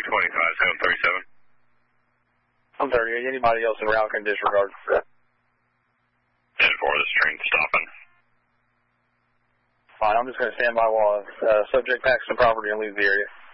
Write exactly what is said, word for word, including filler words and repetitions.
twenty-five, seven thirty-seven. I'm thirty-eight. Anybody else in route can disregard. ten four, this train stopping. Fine, I'm just going to stand by while uh, subject packs the property and leaves the area.